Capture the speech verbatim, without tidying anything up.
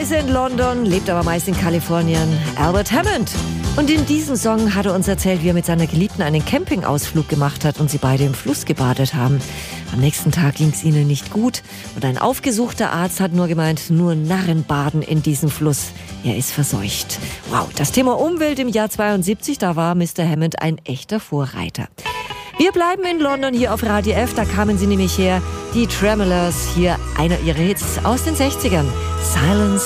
ist in London, lebt aber meist in Kalifornien. Albert Hammond. Und in diesem Song hat er uns erzählt, wie er mit seiner Geliebten einen Campingausflug gemacht hat und sie beide im Fluss gebadet haben. Am nächsten Tag ging es ihnen nicht gut und ein aufgesuchter Arzt hat nur gemeint, nur Narren baden in diesem Fluss. Er ist verseucht. Wow, das Thema Umwelt im Jahr zweiundsiebzig, da war Mister Hammond ein echter Vorreiter. Wir bleiben in London hier auf Radio F, da kamen sie nämlich her. Die Tremolers, hier einer ihrer Hits aus den sechzigern. Silence